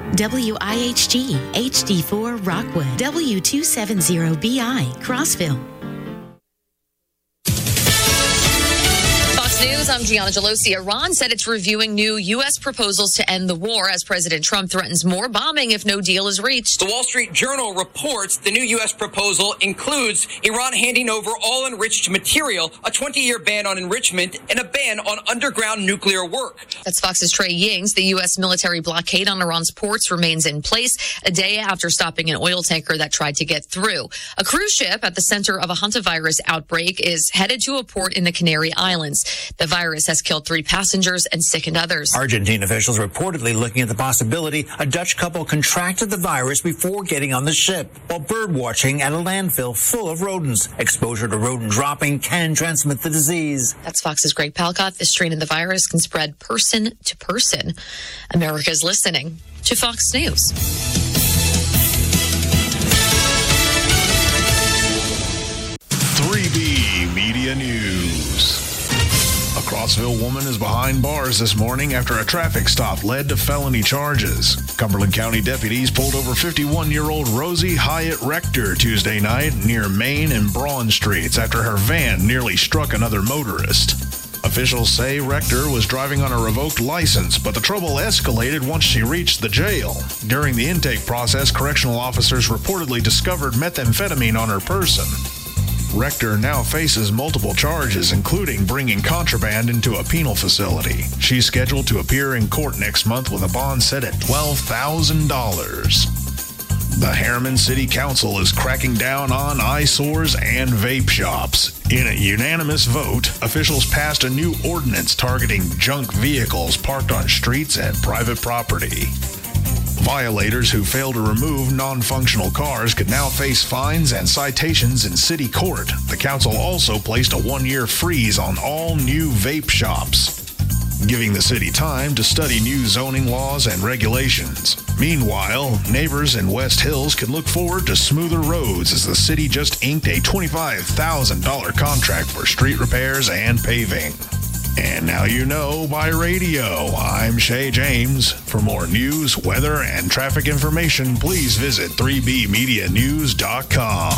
WIHG HD4 Rockwood, W270BI Crossville. News, I'm Gianna Gelosi. Iran said it's reviewing new U.S. proposals to end the war as President Trump threatens more bombing if no deal is reached. The Wall Street Journal reports the new U.S. proposal includes Iran handing over all enriched material, a 20-year ban on enrichment, and a ban on underground nuclear work. That's Fox's Trey Yings. The U.S. military blockade on Iran's ports remains in place a day after stopping an oil tanker that tried to get through. A cruise ship at the center of a hantavirus outbreak is headed to a port in the Canary Islands. The virus has killed 3 passengers and sickened others. Argentine officials reportedly looking at the possibility a Dutch couple contracted the virus before getting on the ship while bird watching at a landfill full of rodents. Exposure to rodent dropping can transmit the disease. That's Fox's Greg Palcott. This strain of the virus can spread person to person. America's listening to Fox News. Media News. A Crossville woman is behind bars this morning after a traffic stop led to felony charges. Cumberland County deputies pulled over 51-year-old Rosie Hyatt Rector Tuesday night near Main and Braun Streets after her van nearly struck another motorist. Officials say Rector was driving on a revoked license, but the trouble escalated once she reached the jail. During the intake process, correctional officers reportedly discovered methamphetamine on her person. Rector now faces multiple charges, including bringing contraband into a penal facility. She's scheduled to appear in court next month with a bond set at $12,000. The Harriman City Council is cracking down on eyesores and vape shops. In a unanimous vote, officials passed a new ordinance targeting junk vehicles parked on streets and private property. Violators who fail to remove non-functional cars could now face fines and citations in city court. The council also placed a 1-year freeze on all new vape shops, giving the city time to study new zoning laws and regulations. Meanwhile, neighbors in West Hills can look forward to smoother roads as the city just inked a $25,000 contract for street repairs and paving. And now you know by radio. I'm Shay James. For more news, weather, and traffic information, please visit 3bmedianews.com.